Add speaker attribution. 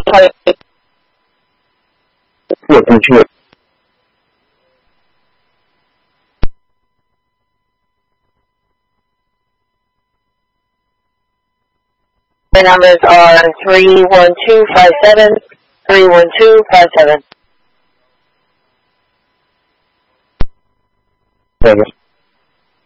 Speaker 1: 过正确。
Speaker 2: The numbers are 31257, 31257.
Speaker 1: Thank you.